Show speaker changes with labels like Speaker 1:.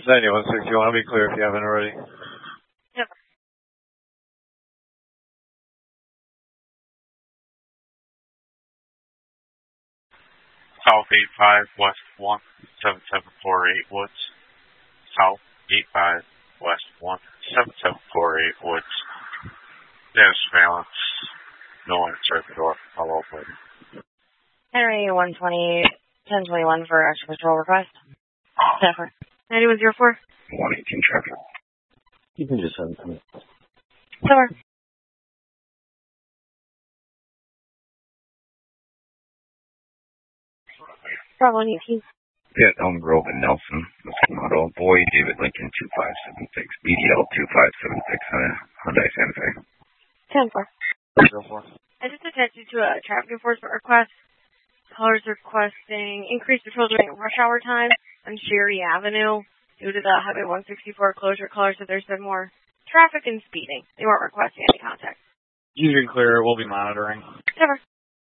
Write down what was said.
Speaker 1: 9160, you want to be clear if you haven't already.
Speaker 2: Yep.
Speaker 3: South 85 West 1 7748 Woods. South 85 West 1 7748 Woods. There's surveillance. No answer at the door. Follow up later.
Speaker 2: Henry 120 1021 for extra patrol request. Zephyr. 9104.
Speaker 4: 118 traffic.
Speaker 5: You can just send it to me.
Speaker 2: Zephyr. Bravo 18.
Speaker 4: Yeah, Elm Grove and Nelson. Model Boy, David Lincoln 2576. BDL 2576 on a Hyundai Santa Fe.
Speaker 2: 10-4. I just attached you to a traffic enforcement request. Callers requesting increased patrol during rush hour time on Sherry Avenue due to the Highway 164 closure. Callers said there's been more traffic and speeding. They weren't requesting any contact.
Speaker 1: You can clear. We'll be monitoring.